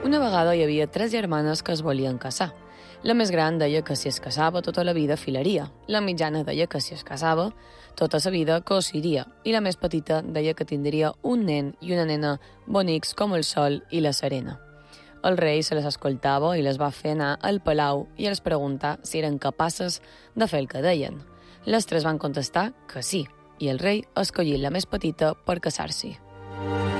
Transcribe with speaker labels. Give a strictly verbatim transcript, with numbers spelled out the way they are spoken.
Speaker 1: Una vegada hi havia tres germanes que es volien casar. La més gran deia que si es casava tota la vida filaria, la mitjana deia que si es casava tota la vida cosiria i la més petita deia que tindria un nen i una nena bonics com el sol i la serena. El rei se les escoltava i les va fer anar al palau i els preguntar si eren capaces de fer el que deien. Les tres van contestar que sí, i el rei escollí la més petita per casar-s'hi.